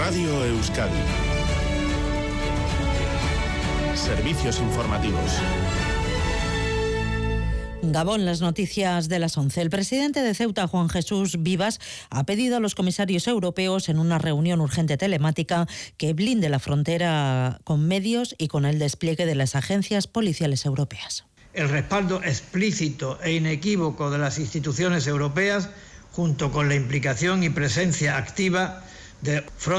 Radio Euskadi. Servicios informativos. Gabón, las noticias de las 11. El presidente de Ceuta, Juan Jesús Vivas, ha pedido a los comisarios europeos en una reunión urgente telemática que blinde la frontera con medios y con el despliegue de las agencias policiales europeas. El respaldo explícito e inequívoco de las instituciones europeas, junto con la implicación y presencia activa de Frontex